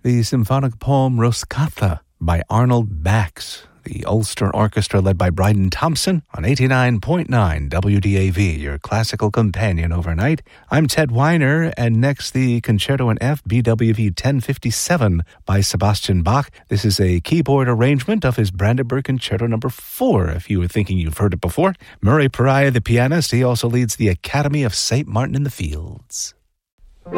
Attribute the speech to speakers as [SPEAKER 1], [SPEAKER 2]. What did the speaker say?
[SPEAKER 1] the symphonic poem Roscatha by Arnold Bax. The Ulster Orchestra led by Bryden Thompson on 89.9 WDAV, your classical companion overnight. I'm Ted Weiner, and next the Concerto in F, BWV 1057 by Sebastian Bach. This is a keyboard arrangement of his Brandenburg Concerto No. 4, if you were thinking you've heard it before. Murray Pariah, the pianist, he also leads the Academy of St. Martin in the Fields.